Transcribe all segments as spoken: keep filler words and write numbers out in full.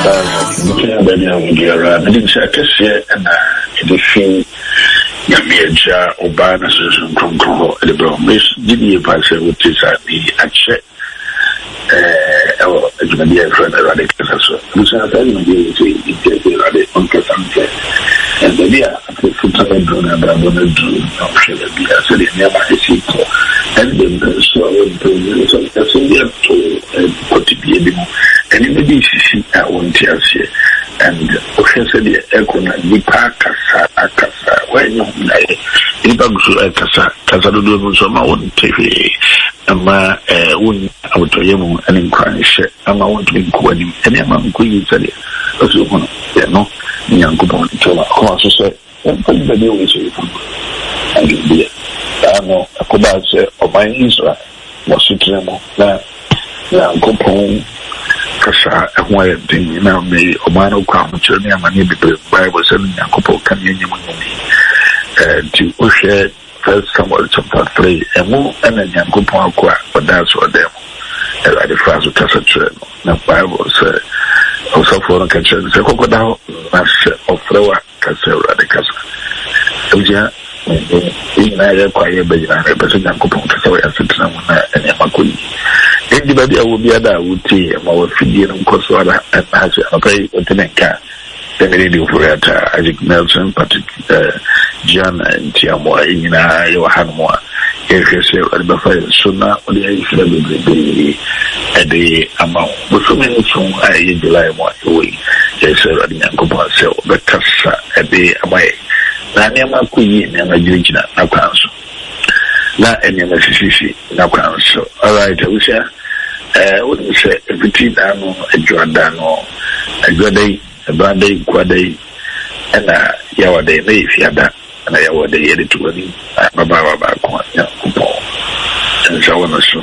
Mutia Benya Mugira, Medicine Cassia, and the fee Yamia Obana Susan Control, the Bromish, Didi Passer, which is at the Achet. Or it's going to be a friend of Radical. Musa Benya is on Casante. And the Via, the Futaba Drone and Abona Drew, of Shelby, as a nearby sequel. And then so as India to put it be and maybe she I want to say and Professor the Econa Nipa Casa Casa when you Ibagu Casa Casa do so my own T V and my own autoyemu and inquiry and I want to be quoting any amount going to say also no young coupon to also say and put the new issue and be I know a Kubase or my Israel was suitable that young coupon. Kasa ehwa din na me omano kwa mchire ne amane bebe Bible say Yakobo kan yenyem nyumi eh ti o hwe First Samuel chapter three emu ena Yakobo akwa oda so dem e la de phrase kasa chire no na Bible say o so for kan chire say kokoda na se ofrewa kasa ura de kasa ujia ina ya kwa ye be na be so Yakobo kasa wa asitna mu na ene makoni Eddie Badia will be other would see a more Fijian Koswara and Hazi, okay, Oteneka, the radio for it, Isaac Nelson, Patrick John and Tiamwa, Ina, Yohanmoa, Erkese, and Bafai, Suna, or the Israeli at the amount. But so many from I July one away, they said, Ranyankopa, so the Casa at the Amay. Nanyama Queen and a Gina, no council. Na any necessity, no council. All right, I wish I wouldn't say a petit dano, a Giordano, a good day, a bad day, quad day, and a yawa day, if you had that, and a yawa day edit to me, I'm about back one, and so on, so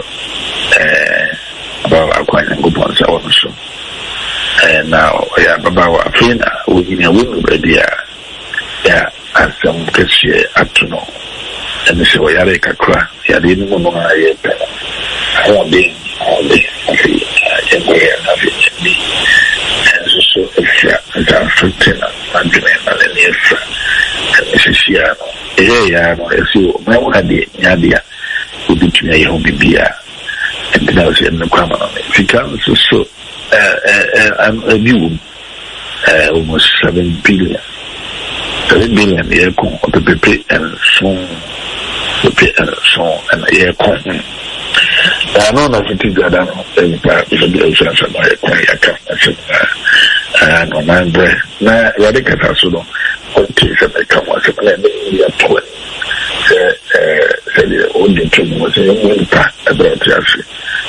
about our coin and coupon, so on, so. And now, yeah, Baba, Fina, we in a window, yeah, as some cashier up to know. And the show Yareka cry, Yadin Mona, I won't be all day. I say, me. And so, if I'm fifteen, I'm doing an extra. And Missus Shiano, yeah, I see my one idea, Yadia, who between a home beer. And then I was in the common on it. She comes so, I'm a new, almost seven billion. Seven billion, yeah, come on the paper and so. And so and a coin. I know nothing to that. And the sense of my coin, and on my breath. Now, Radical Hasudo, what is a come was a twin. Said the only thing was a young part about Jassy.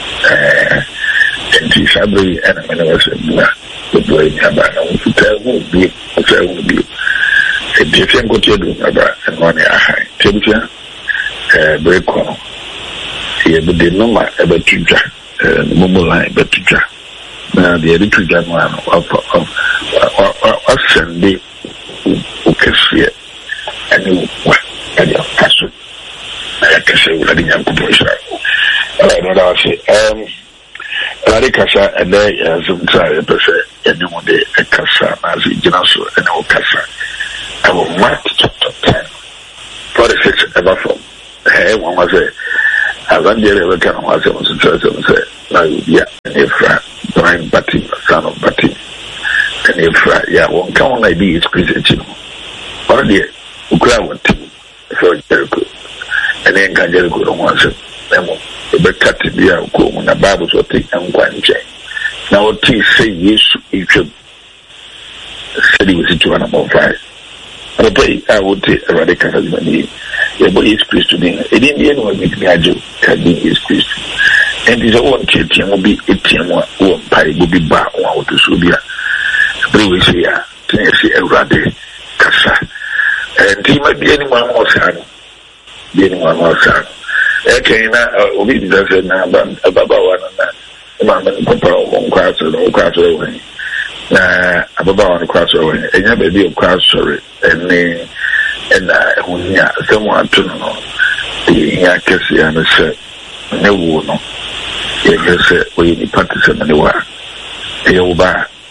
And she said, and I was the boy Yabana to tell who be, tell who be. If you think what you're doing about and money are high, temperature. Break on. Here, but the number ever to jack, the mobile line, but to jack. Now, the other two jack one of of Sunday, who can see it, and what, and your passion. I can say, what I didn't have to push that. All right, what I'll say, um, Radicasa, and there, as I'm trying to say, and you want a Casa, as you know, so, and all Casa. I will mark chapter ten, forty-six, ever from. Hey, one was a I ran the other kind of was a church and said, no, yeah, and if Brian Batty, son of Batty, and if, yeah, one count like these Christian, or the Ukraine team, so Jericho, and then can Jericho on one set, then the cut to be out when the Bibles will take and one chain. Now, what he say, yes, he should said he was into one about five. I would take a radical husband. The boy is Christ to me. It didn't end with me. I do. Can be his Christ. And his own teaching will be a team one pie will be back one to Subia. Previous year, Tennessee, a radi Casa. And he might be anyone more son. Be anyone more son. Okay, now, we did that now about one and that. Mamma, Papa, one class and all class away. Na ababa on cross over and ya baby of cross sorry and eh and when ya someone to know the ya kesi and say ne wo no ya say we ni participant ne wa e wo ba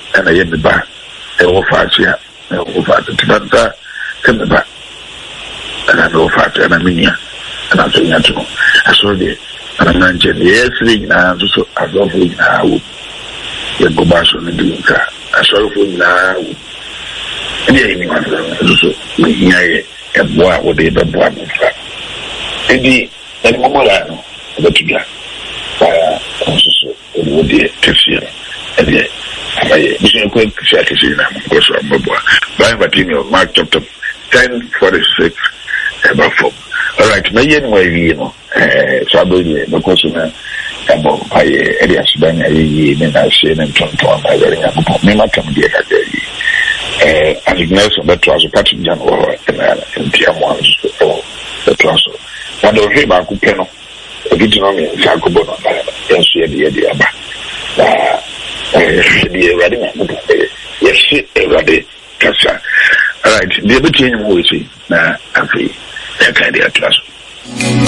and I am the bar, and all fat here, and all fat to Tibanta, and the bar, and I know fat and I mean, and I'm saying, I saw the and I mentioned yesterday now, so I love you now. You go back on the drink, I saw you now. And anyone also, a boy would be a boy. And the Momolano, the Tiga, also would be a Tiffy, and the I quick check is in because I'm a boy. By Martino, Mark chapter ten forty six, about four. All right, my anyway, you know, so I believe because of about I areas when I say and Tonton, I very important. Me, my come here, and ignores that was a patching general and Tiam ones or the Trosso. And I'll hear about Cupeno, a regional in Sacobono, and see the idea about the ready, yes, already. All right, the other change, we see now, I feel that idea to us.